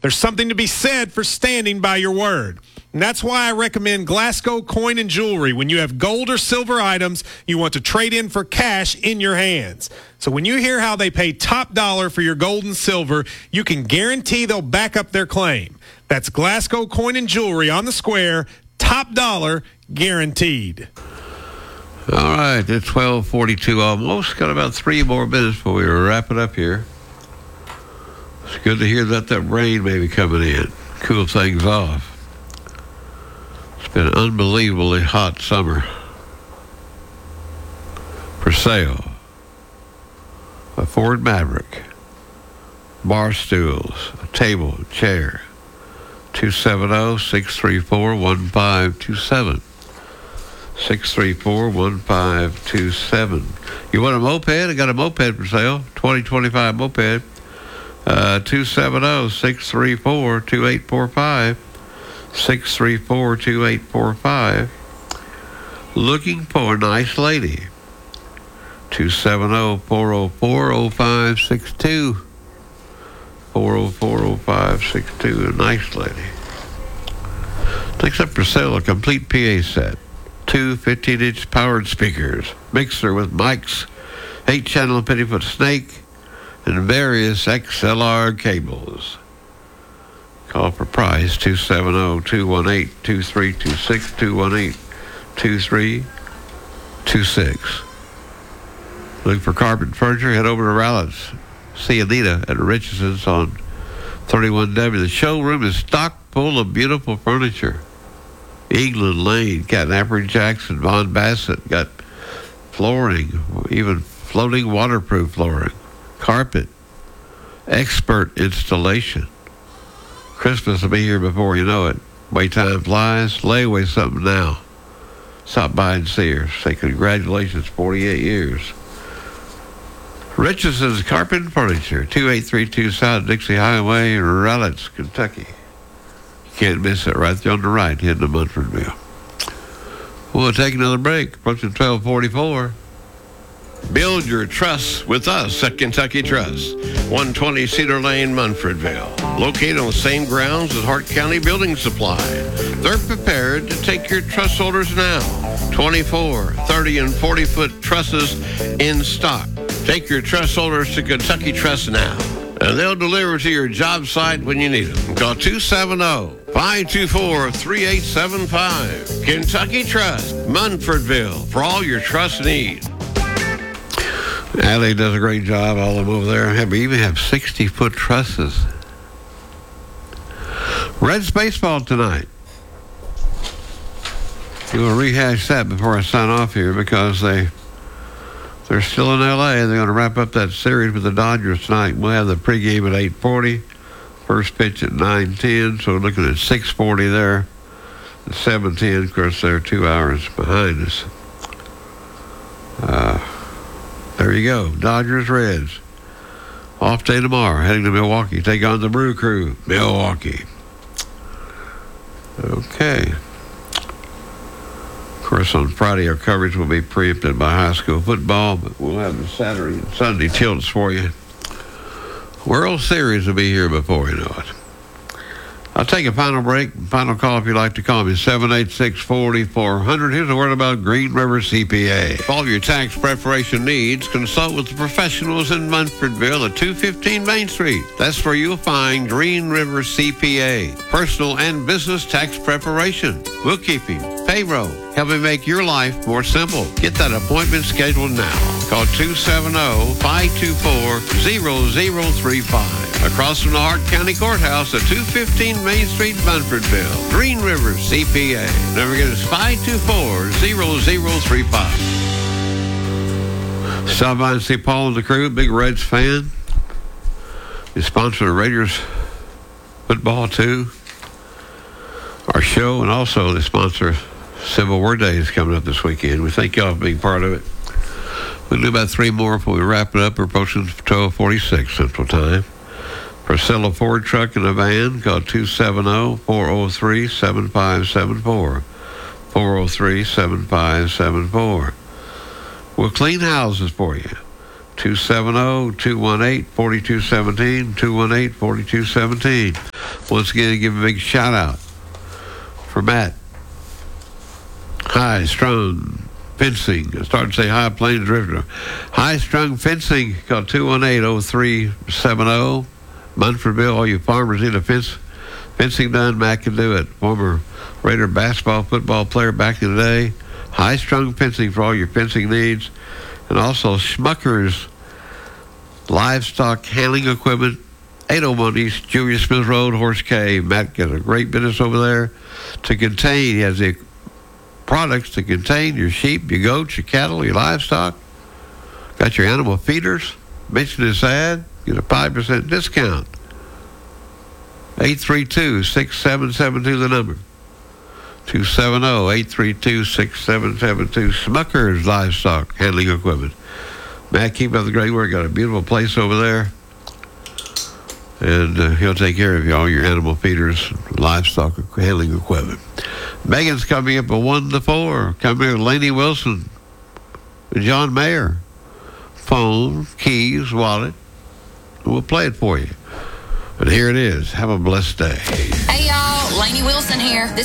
There's something to be said for standing by your word. And that's why I recommend Glasgow Coin and Jewelry. When you have gold or silver items, you want to trade in for cash in your hands. So when you hear how they pay top dollar for your gold and silver, you can guarantee they'll back up their claim. That's Glasgow Coin and Jewelry on the square, top dollar guaranteed. All right, it's 12:42 almost. Got about 3 more minutes before we wrap it up here. It's good to hear that rain may be coming in. Cool things off. It's been an unbelievably hot summer. For sale, a Ford Maverick, bar stools, a table, a chair, 270-634-1527. 634-1527. You want a moped? I got a moped for sale. 2025 moped. 270-634-2845. 634-2845. Looking for a nice lady. 270-404-0562. 404-0562. A nice lady. Takes up for sale a complete PA set. 2 15-inch powered speakers, mixer with mics, 8-channel Pennyfoot Snake, and various XLR cables. Call for price 270-218-2326, 218-2326. Look for carpet furniture, head over to Rallett's. See Anita at Richardson's on 31W. The showroom is stocked full of beautiful furniture. England Lane, got Napper Jackson, Von Bassett, got flooring, even floating waterproof flooring, carpet, expert installation. Christmas will be here before you know it. Way time flies. Lay away something now. Stop by and see her. Say congratulations, 48 years. Richardson's Carpet and Furniture, 2832 South Dixie Highway, Rallett's, Kentucky. Can't miss it, right there on the right, heading to Munfordville. We'll take another break, approaching 1244. Build your trust with us at Kentucky Trust, 120 Cedar Lane, Munfordville. Located on the same grounds as Hart County Building Supply. They're prepared to take your truss holders now. 24, 30, and 40-foot trusses in stock. Take your truss holders to Kentucky Trust now, and they'll deliver to your job site when you need them. Call 270-524-3875. Kentucky Trust, Munfordville, for all your trust needs. Allie does a great job, all of them over there. We even have 60-foot trusses. Reds baseball tonight. You will rehash that before I sign off here because they're still in L.A. They're going to wrap up that series with the Dodgers tonight. We'll have the pregame at 8:40. First pitch at 9:10. So we're looking at 6:40 there. At 7:10, of course, they're 2 hours behind us. There you go. Dodgers, Reds. Off day tomorrow. Heading to Milwaukee. Take on the Brew Crew. Milwaukee. Okay. Of course, on Friday, our coverage will be preempted by high school football, but we'll have the Saturday and Sunday tilts for you. World Series will be here before you know it. I'll take a final break, final call if you'd like to call me, 786-4400. Here's a word about Green River CPA. For all your tax preparation needs, consult with the professionals in Munfordville at 215 Main Street. That's where you'll find Green River CPA. Personal and business tax preparation, bookkeeping, payroll, helping make your life more simple. Get that appointment scheduled now. Call 270-524-0035. Across from the Hart County Courthouse at 215 Main Street, Munfordville. Green River CPA. Never get us 524-0035. Stop by and see Paul and the crew, big Reds fan. They sponsor the Raiders football too. Our show, and also they sponsor Civil War Days coming up this weekend. We thank y'all for being part of it. We'll do about 3 more before we wrap it up. We're approaching 12:46 Central Time. For sale a Ford truck and a van, call 270-403-7574. 403-7574. We'll clean houses for you. 270-218-4217, 218-4217. Once again, give a big shout out for Matt. High Strung Fencing. I started to say High Plains Drifter. High Strung Fencing. Call 218-0370. Munfordville, all you farmers need a fencing done, Matt can do it. Former Raider basketball, football player back in the day. High Strung Fencing for all your fencing needs. And also Schmucker's Livestock Handling Equipment. 801 East Julius Smith Road, Horse Cave. Matt got a great business over there to contain. He has the products to contain your sheep, your goats, your cattle, your livestock. Got your animal feeders. Mention this ad. Get a 5% discount. 832-6772, the number. 270-832-6772. Smucker's Livestock Handling Equipment. Matt, keep up the great work. Got a beautiful place over there. And he'll take care of you, all your animal feeders, livestock handling equipment. Megan's coming up at 1 to 4. Coming here with Laney Wilson and John Mayer. Phone, keys, wallet. We'll play it for you. And here it is. Have a blessed day. Hey, y'all. Laney Wilson here.